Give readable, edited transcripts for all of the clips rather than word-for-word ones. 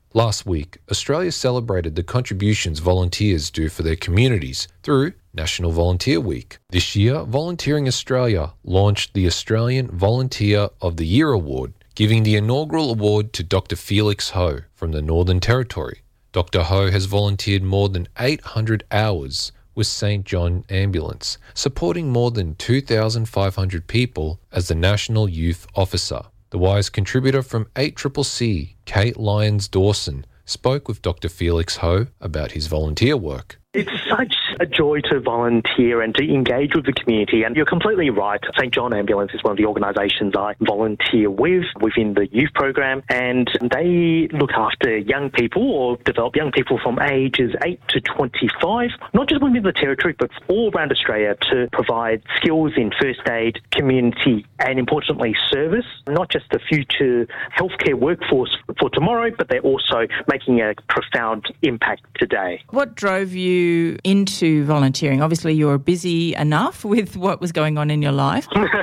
Last week, Australia celebrated the contributions volunteers do for their communities through National Volunteer Week. This year, Volunteering Australia launched the Australian Volunteer of the Year Award, giving the inaugural award to Dr. Felix Ho from the Northern Territory. Dr. Ho has volunteered more than 800 hours with St. John Ambulance, supporting more than 2,500 people as the National Youth Officer. The Wise contributor from 8CCC, Kate Lyons-Dawson, spoke with Dr. Felix Ho about his volunteer work. It's such a joy to volunteer and to engage with the community. And you're completely right. St. John Ambulance is one of the organisations I volunteer with within the youth program. And they look after young people or develop young people from ages 8 to 25, not just within the territory, but all around Australia to provide skills in first aid, community, and importantly, service. Not just the future healthcare workforce for tomorrow, but they're also making a profound impact today. What drove you into volunteering? Obviously, you were busy enough with what was going on in your life.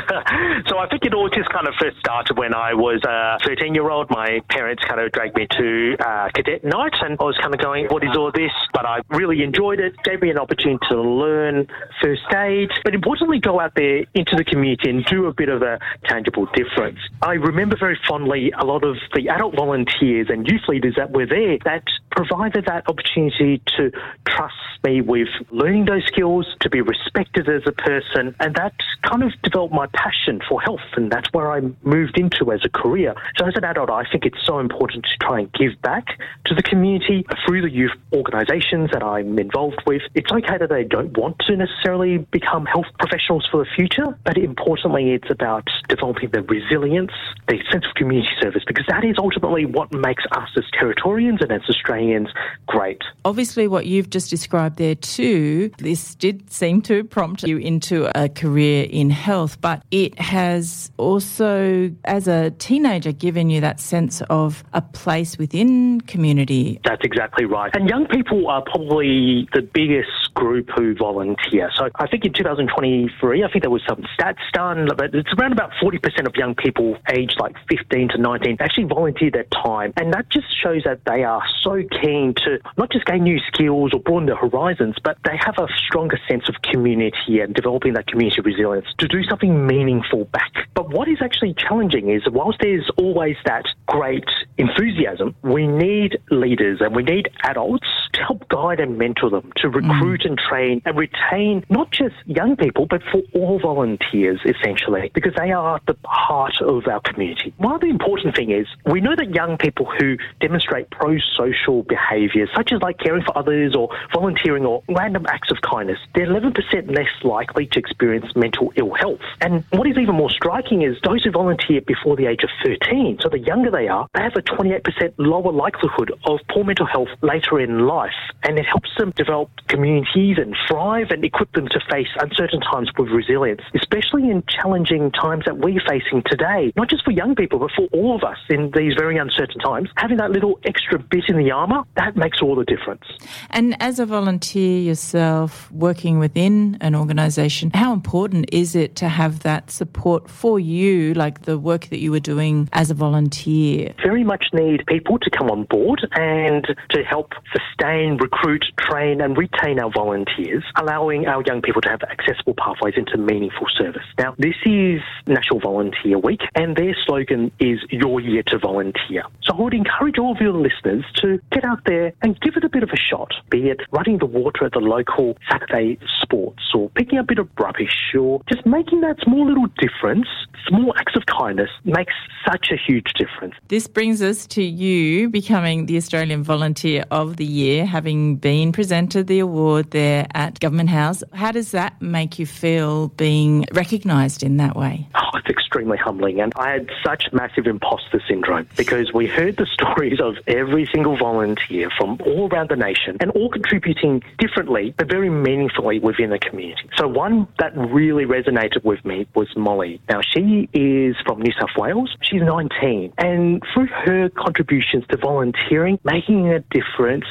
So I think it all just kind of first started when I was a 13-year-old. My parents kind of dragged me to cadet night, and I was kind of going, what is all this? But I really enjoyed it. Gave me an opportunity to learn first aid, but importantly, go out there into the community and do a bit of a tangible difference. I remember very fondly a lot of the adult volunteers and youth leaders that were there that provided that opportunity to trust me with learning those skills, to be respected as a person, and that kind of developed my passion for health, and that's where I moved into as a career. So as an adult, I think it's so important to try and give back to the community through the youth organisations that I'm involved with. It's okay that they don't want to necessarily become health professionals for the future, but importantly, it's about developing the resilience, the sense of community service, because that is ultimately what makes us as Territorians and as Australians great. Obviously, what you've just described there too, this did seem to prompt you into a career in health, but it has also, as a teenager, given you that sense of a place within community. That's exactly right. And young people are probably the biggest group who volunteer. So I think in 2023, I think there was some stats done, but it's around about 40% of young people aged like 15 to 19 actually volunteer their time. And that just shows that they are so keen to not just gain new skills or broaden their horizons, but they have a stronger sense of community and developing that community resilience to do something meaningful back. But what is actually challenging is whilst there's always that great enthusiasm, we need leaders and we need adults to help guide and mentor them, to recruit and train and retain not just young people, but for all volunteers, essentially, because they are the heart of our community. One of the important things is we know that young people who demonstrate pro-social behaviours, such as like caring for others or volunteering or random acts of kindness, they're 11% less likely to experience mental ill health. And what is even more striking is those who volunteer before the age of 13, so the younger they are, they have a 28% lower likelihood of poor mental health later in life. And it helps them develop communities and thrive and equip them to face uncertain times with resilience, especially in challenging times that we're facing today, not just for young people, but for all of us in these very uncertain times. Having that little extra bit in the armour, that makes all the difference. And as a volunteer yourself, working within an organisation, how important is it to have that support for you, like the work that you were doing as a volunteer? Very much need people to come on board and to help sustain, recruit, train and retain our volunteers, allowing our young people to have accessible pathways into meaningful service. Now, this is National Volunteer Week and their slogan is Your Year to Volunteer. So I would encourage all of your listeners to get out there and give it a bit of a shot, be it running the water at the local Saturday sports or picking up a bit of rubbish or just making that small little difference. Small acts of kindness makes such a huge difference. This brings us to you becoming the Australian Volunteer of the Year, having been presented the award there at Government House. How does that make you feel being recognised in that way? Oh, it's extremely humbling. And I had such massive imposter syndrome because we heard the stories of every single volunteer from all around the nation and all contributing differently but very meaningfully within the community. So one that really resonated with me was Molly. Now, she is from New South Wales. She's 19. And through her contributions to volunteering, making a difference, spreading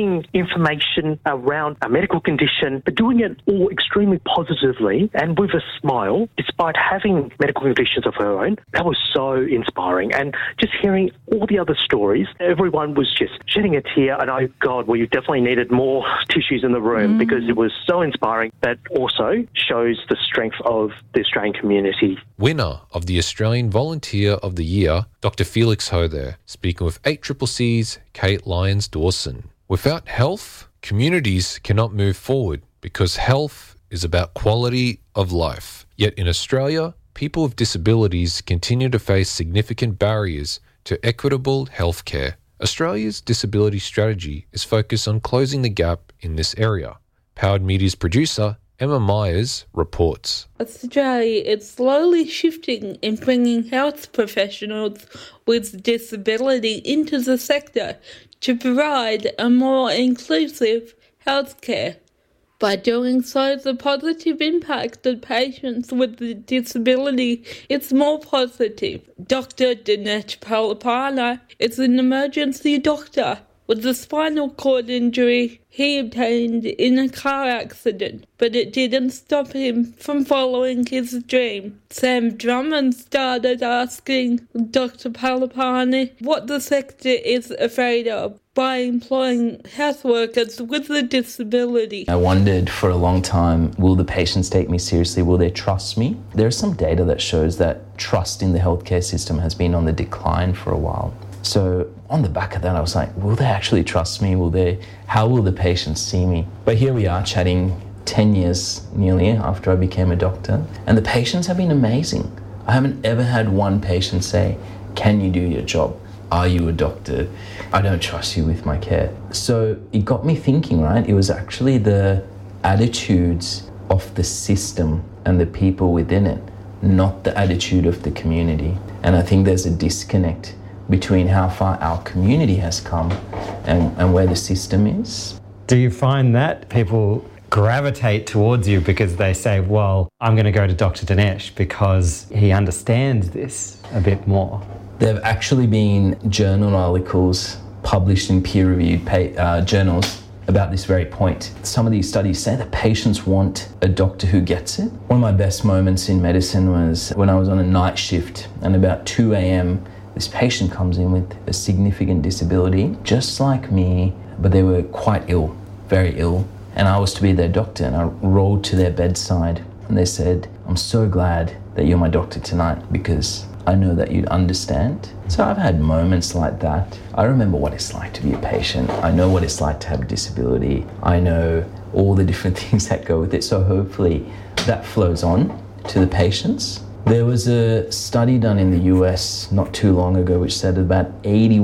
sharing information around a medical condition, but doing it all extremely positively and with a smile, despite having medical conditions of her own. That was so inspiring. And just hearing all the other stories, everyone was just shedding a tear. And oh God, we definitely needed more tissues in the room because it was so inspiring. That also shows the strength of the Australian community. Winner of the Australian Volunteer of the Year, Dr. Felix Ho there, speaking with 8CCC's Kate Lyons-Dawson. Without health, communities cannot move forward because health is about quality of life. Yet in Australia, people with disabilities continue to face significant barriers to equitable healthcare. Australia's disability strategy is focused on closing the gap in this area. Powered Media's producer, Emma Myers, reports. Australia is slowly shifting in bringing health professionals with disability into the sector to provide a more inclusive healthcare. By doing so, the positive impact of patients with a disability is more positive. Dr. Dinesh Palapana is an emergency doctor with a spinal cord injury he obtained in a car accident, but it didn't stop him from following his dream. Sam Drummond started asking Dr. Palapani what the sector is afraid of by employing health workers with a disability. I wondered for a long time, will the patients take me seriously? Will they trust me? There's some data that shows that trust in the healthcare system has been on the decline for a while. So on the back of that, I was like, will they actually trust me? How will the patients see me? But here we are chatting 10 years nearly after I became a doctor, and the patients have been amazing. I haven't ever had one patient say, can you do your job? Are you a doctor? I don't trust you with my care. So it got me thinking, right? It was actually the attitudes of the system and the people within it, not the attitude of the community. And I think there's a disconnect between how far our community has come and where the system is. Do you find that people gravitate towards you because they say, well, I'm going to go to Dr. Dinesh because he understands this a bit more? There have actually been journal articles published in peer-reviewed journals about this very point. Some of these studies say that patients want a doctor who gets it. One of my best moments in medicine was when I was on a night shift, and about 2 a.m, this patient comes in with a significant disability, just like me, but they were quite ill, very ill. And I was to be their doctor, and I rolled to their bedside and they said, I'm so glad that you're my doctor tonight because I know that you'd understand. So I've had moments like that. I remember what it's like to be a patient. I know what it's like to have a disability. I know all the different things that go with it. So hopefully that flows on to the patients. There was a study done in the US not too long ago which said about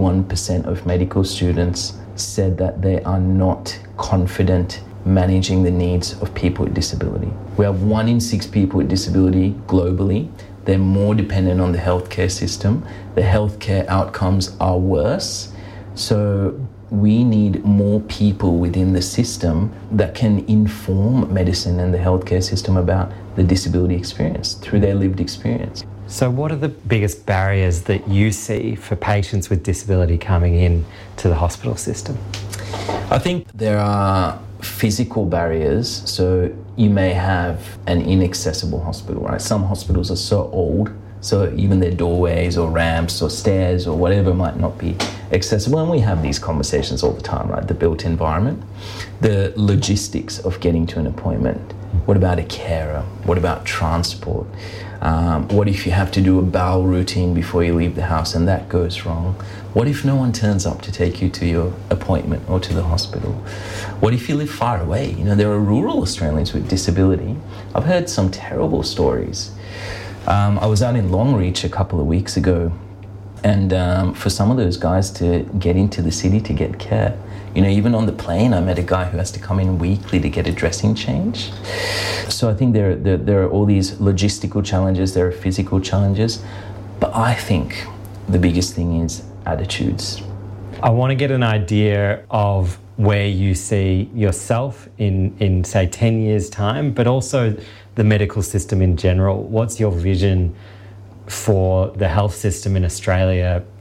81% of medical students said that they are not confident managing the needs of people with disability. We have 1 in 6 people with disability globally. They're more dependent on the healthcare system. The healthcare outcomes are worse. So we need more people within the system that can inform medicine and the healthcare system about the disability experience through their lived experience. So what are the biggest barriers that you see for patients with disability coming in to the hospital system? I think there are physical barriers. So you may have an inaccessible hospital, right? Some hospitals are so old, so even their doorways or ramps or stairs or whatever might not be accessible. And we have these conversations all the time, right? The built environment, the logistics of getting to an appointment. What about a carer? What about transport? What if you have to do a bowel routine before you leave the house and that goes wrong? What if no one turns up to take you to your appointment or to the hospital? What if you live far away? You know, there are rural Australians with disability. I've heard some terrible stories. I was out in Longreach a couple of weeks ago, and for some of those guys to get into the city to get care, you know, even on the plane, I met a guy who has to come in weekly to get a dressing change. So I think there are all these logistical challenges, there are physical challenges, but I think the biggest thing is attitudes. I want to get an idea of where you see yourself in say 10 years' time, but also the medical system in general. What's your vision for the health system in Australia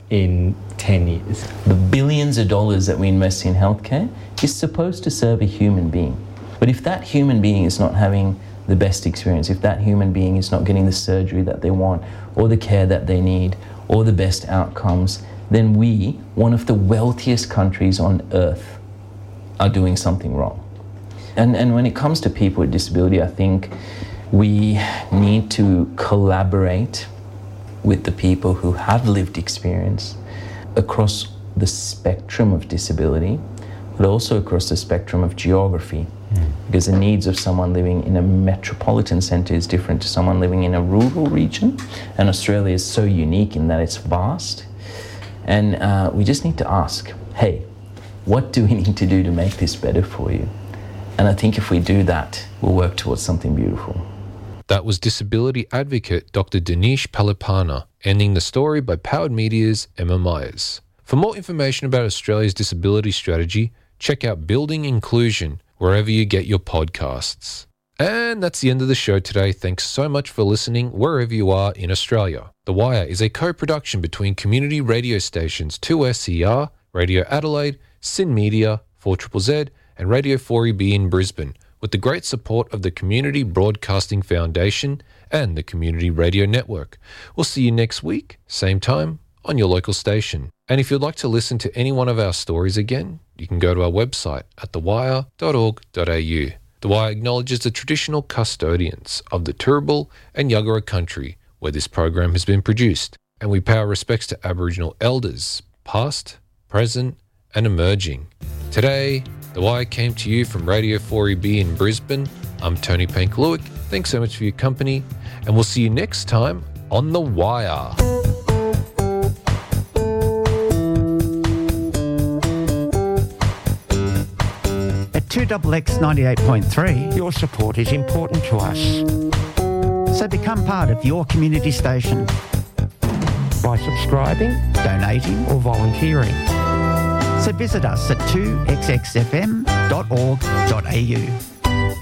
in 10 years. The billions of dollars that we invest in healthcare is supposed to serve a human being. But if that human being is not having the best experience, if that human being is not getting the surgery that they want, or the care that they need, or the best outcomes, then we, one of the wealthiest countries on earth, are doing something wrong. And when it comes to people with disability, I think we need to collaborate with the people who have lived experience across the spectrum of disability, but also across the spectrum of geography. Because the needs of someone living in a metropolitan centre is different to someone living in a rural region. And Australia is so unique in that it's vast. And we just need to ask, hey, what do we need to do to make this better for you? And I think if we do that, we'll work towards something beautiful. That was disability advocate Dr. Dinesh Palipana, ending the story by Powered Media's Emma Myers. For more information about Australia's disability strategy, check out Building Inclusion wherever you get your podcasts. And that's the end of the show today. Thanks so much for listening wherever you are in Australia. The Wire is a co-production between community radio stations 2SER, Radio Adelaide, SYN Media, 4ZZZ, and Radio 4EB in Brisbane, with the great support of the Community Broadcasting Foundation and the Community Radio Network. We'll see you next week, same time, on your local station. And if you'd like to listen to any one of our stories again, you can go to our website at thewire.org.au. The Wire acknowledges the traditional custodians of the Turrbal and Yuggera country where this program has been produced, and we pay our respects to Aboriginal elders, past, present, and emerging. Today, The Wire came to you from Radio 4EB in Brisbane. I'm Tony Pank-Lewick. Thanks so much for your company, and we'll see you next time on The Wire. At 2XX 98.3, your support is important to us. So become part of your community station by subscribing, donating or volunteering. So visit us at 2xxfm.org.au.